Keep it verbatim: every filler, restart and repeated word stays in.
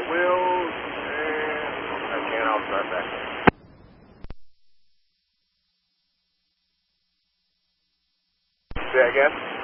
wheels, and I can, I'll start back. Say again?